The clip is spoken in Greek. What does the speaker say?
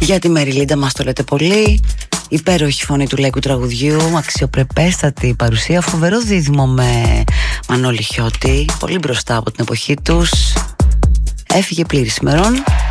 Για τη Μεριλίντα μας το λέτε πολύ. Υπέροχη φωνή του λαϊκού τραγουδιού, αξιοπρεπέστατη παρουσία, φοβερό δίδυμο με Μανώλη Χιώτη, πολύ μπροστά από την εποχή τους. Έφυγε πλήρης ημερών.